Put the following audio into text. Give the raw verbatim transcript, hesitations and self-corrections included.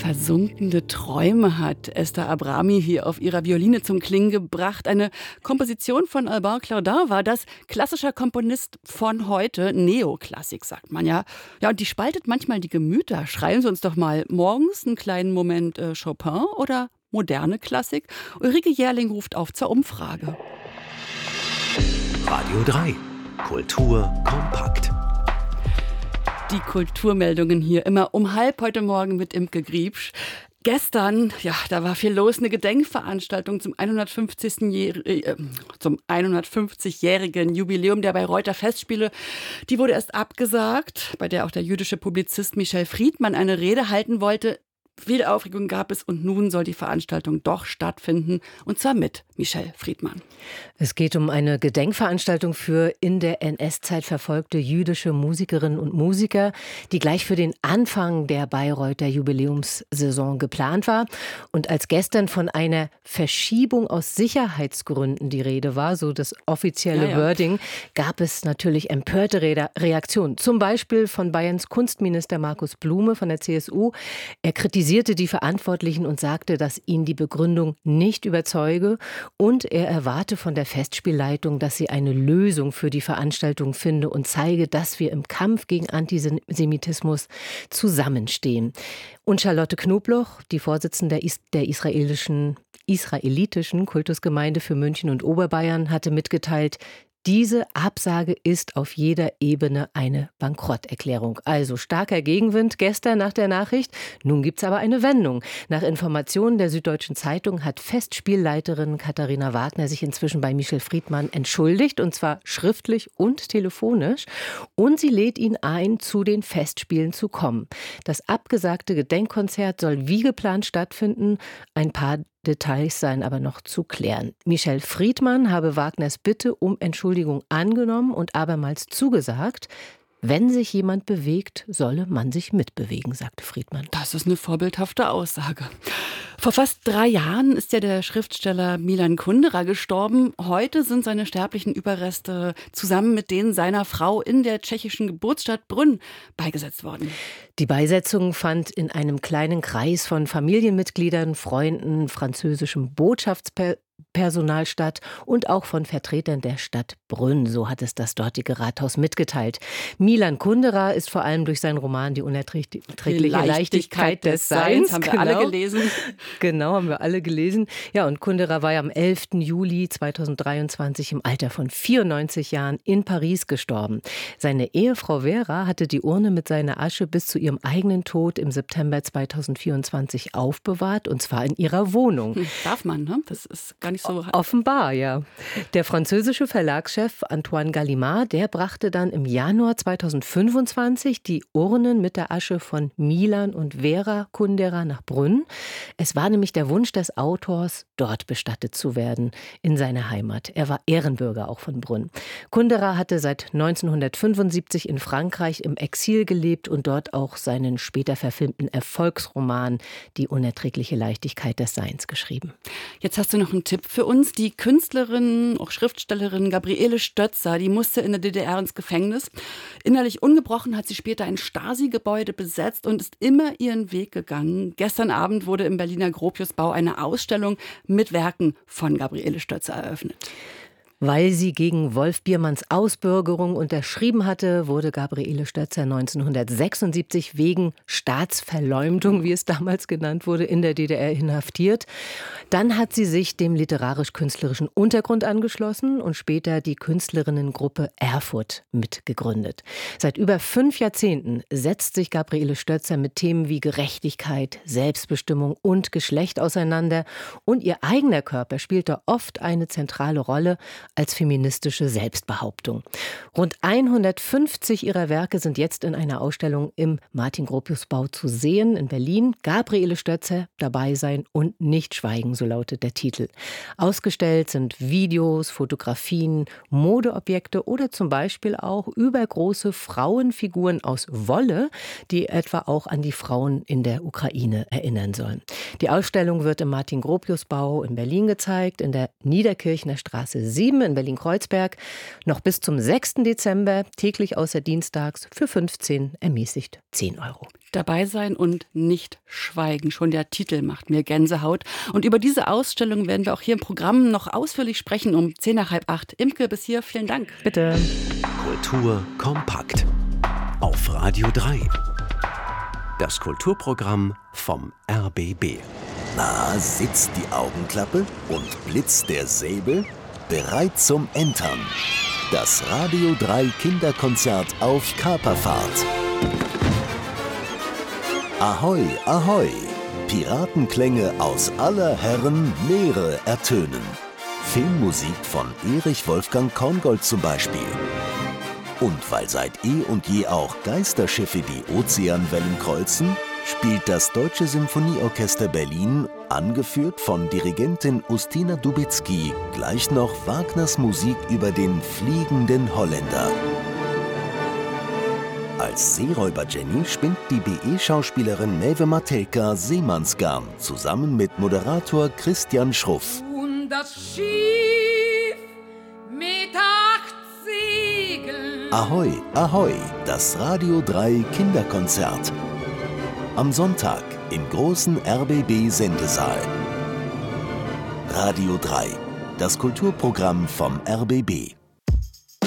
Versunkene Träume hat Esther Abrami hier auf ihrer Violine zum Klingen gebracht. Eine Komposition von Albin Claudin war das, klassischer Komponist von heute, Neoklassik, sagt man ja. Ja, und die spaltet manchmal die Gemüter. Schreiben Sie uns doch mal morgens einen kleinen Moment äh, Chopin oder moderne Klassik. Ulrike Jährling ruft auf zur Umfrage. Radio drei. Kultur kompakt. Die Kulturmeldungen hier immer um halb heute Morgen mit Imke Griebsch. Gestern, ja, da war viel los, eine Gedenkveranstaltung zum hundertfünfzigsten. Äh, zum hundertfünfzigjährigen Jubiläum der Bayreuther Festspiele. Die wurde erst abgesagt, bei der auch der jüdische Publizist Michel Friedmann eine Rede halten wollte. Viel Aufregung gab es und nun soll die Veranstaltung doch stattfinden, und zwar mit Michel Friedmann. Es geht um eine Gedenkveranstaltung für in der N S-Zeit verfolgte jüdische Musikerinnen und Musiker, die gleich für den Anfang der Bayreuther Jubiläumssaison geplant war. Und als gestern von einer Verschiebung aus Sicherheitsgründen die Rede war, so das offizielle ja, ja. Wording, gab es natürlich empörte Re- Reaktionen. Zum Beispiel von Bayerns Kunstminister Markus Blume von der C S U. Er kritisierte die Verantwortlichen und sagte, dass ihn die Begründung nicht überzeuge. Und er erwarte von der Festspielleitung, dass sie eine Lösung für die Veranstaltung finde und zeige, dass wir im Kampf gegen Antisemitismus zusammenstehen. Und Charlotte Knobloch, die Vorsitzende der, Is- der israelischen, israelitischen Kultusgemeinde für München und Oberbayern, hatte mitgeteilt, diese Absage ist auf jeder Ebene eine Bankrotterklärung. Also starker Gegenwind gestern nach der Nachricht. Nun gibt's aber eine Wendung. Nach Informationen der Süddeutschen Zeitung hat Festspielleiterin Katharina Wagner sich inzwischen bei Michel Friedmann entschuldigt, und zwar schriftlich und telefonisch. Und sie lädt ihn ein, zu den Festspielen zu kommen. Das abgesagte Gedenkkonzert soll wie geplant stattfinden. Ein paar Details seien aber noch zu klären. Michel Friedmann habe Wagners Bitte um Entschuldigung angenommen und abermals zugesagt, wenn sich jemand bewegt, solle man sich mitbewegen, sagte Friedmann. Das ist eine vorbildhafte Aussage. Vor fast drei Jahren ist ja der Schriftsteller Milan Kundera gestorben. Heute sind seine sterblichen Überreste zusammen mit denen seiner Frau in der tschechischen Geburtsstadt Brünn beigesetzt worden. Die Beisetzung fand in einem kleinen Kreis von Familienmitgliedern, Freunden, französischem Botschaftspersonal statt und auch von Vertretern der Stadt Brünn. So hat es das dortige Rathaus mitgeteilt. Milan Kundera ist vor allem durch seinen Roman Die unerträgliche Leichtigkeit, Leichtigkeit des Seins, haben wir genau, alle gelesen. Genau, haben wir alle gelesen. Ja, und Kundera war ja am elften Juli zweitausenddreiundzwanzig im Alter von vierundneunzig Jahren in Paris gestorben. Seine Ehefrau Vera hatte die Urne mit seiner Asche bis zu ihrem eigenen Tod im September zweitausendvierundzwanzig aufbewahrt, und zwar in ihrer Wohnung. Hm, darf man, ne? Das ist gar nicht so... Offenbar, ja. Der französische Verlagschef Antoine Gallimard, der brachte dann im Januar zweitausendfünfundzwanzig die Urnen mit der Asche von Milan und Vera Kundera nach Brünn. Es war nämlich der Wunsch des Autors, dort bestattet zu werden, in seiner Heimat. Er war Ehrenbürger auch von Brünn. Kundera hatte seit neunzehnhundertfünfundsiebzig in Frankreich im Exil gelebt und dort auch seinen später verfilmten Erfolgsroman Die unerträgliche Leichtigkeit des Seins geschrieben. Jetzt hast du noch einen Tipp für uns. Die Künstlerin, auch Schriftstellerin Gabriele Stötzer, die musste in der D D R ins Gefängnis. Innerlich ungebrochen hat sie später ein Stasi-Gebäude besetzt und ist immer ihren Weg gegangen. Gestern Abend wurde im Berliner Gropiusbau eine Ausstellung mit Werken von Gabriele Stötzer eröffnet. Weil sie gegen Wolf Biermanns Ausbürgerung unterschrieben hatte, wurde Gabriele Stötzer neunzehnhundertsechsundsiebzig wegen Staatsverleumdung, wie es damals genannt wurde, in der D D R inhaftiert. Dann hat sie sich dem literarisch-künstlerischen Untergrund angeschlossen und später die Künstlerinnengruppe Erfurt mitgegründet. Seit über fünf Jahrzehnten setzt sich Gabriele Stötzer mit Themen wie Gerechtigkeit, Selbstbestimmung und Geschlecht auseinander. Und ihr eigener Körper spielt da oft eine zentrale Rolle als feministische Selbstbehauptung. Rund hundertfünfzig ihrer Werke sind jetzt in einer Ausstellung im Martin-Gropius-Bau zu sehen in Berlin. Gabriele Stötzer, dabei sein und nicht schweigen, so lautet der Titel. Ausgestellt sind Videos, Fotografien, Modeobjekte oder zum Beispiel auch übergroße Frauenfiguren aus Wolle, die etwa auch an die Frauen in der Ukraine erinnern sollen. Die Ausstellung wird im Martin-Gropius-Bau in Berlin gezeigt, in der Niederkirchner Straße sieben Stimme in Berlin-Kreuzberg. Noch bis zum sechsten Dezember, täglich außer dienstags, für fünfzehn, ermäßigt zehn Euro. Dabei sein und nicht schweigen. Schon der Titel macht mir Gänsehaut. Und über diese Ausstellung werden wir auch hier im Programm noch ausführlich sprechen um zehn nach halb acht. Imke, bis hier, vielen Dank. Bitte. Kultur kompakt. Auf Radio drei. Das Kulturprogramm vom R B B. Na, sitzt die Augenklappe und blitzt der Säbel? Bereit zum Entern. Das Radio drei Kinderkonzert auf Kaperfahrt. Ahoi, ahoi! Piratenklänge aus aller Herren Meere ertönen. Filmmusik von Erich Wolfgang Korngold zum Beispiel. Und weil seit eh und je auch Geisterschiffe die Ozeanwellen kreuzen, spielt das Deutsche Symphonieorchester Berlin, angeführt von Dirigentin Ustina Dubicki, gleich noch Wagners Musik über den fliegenden Holländer. Als Seeräuber Jenny spinnt die B E-Schauspielerin Maeve Matelka Seemannsgarn zusammen mit Moderator Christian Schruff. Und das Schiff mit acht Segeln. Ahoi, ahoi, das Radio drei Kinderkonzert. Am Sonntag im großen R B B-Sendesaal. Radio drei, das Kulturprogramm vom R B B.